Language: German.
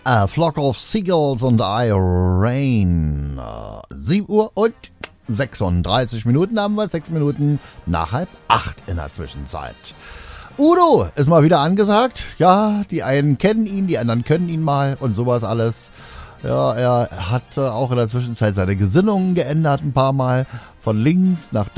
A Flock of Seagulls und I Rain. 7 Uhr und 36 Minuten haben wir, 6 Minuten nach 7:30 in der Zwischenzeit. Udo ist mal wieder angesagt. Ja, die einen kennen ihn, die anderen können ihn mal und sowas alles. Ja, er hat auch in der Zwischenzeit seine Gesinnungen geändert ein paar Mal. Von links nach